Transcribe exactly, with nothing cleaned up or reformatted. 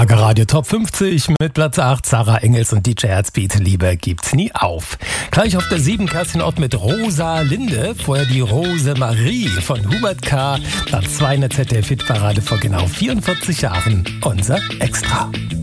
Radio Top fünfzig mit Platz acht, Sarah Engels und D J Herzbeat, Liebe gibt's nie auf. Gleich auf der sieben, Kerstin Ott mit Rosa Linde, vorher die Rose Marie von Hubert K. Platz zwei in der Z D F-Hitparade vor genau vierundvierzig Jahren, unser Extra.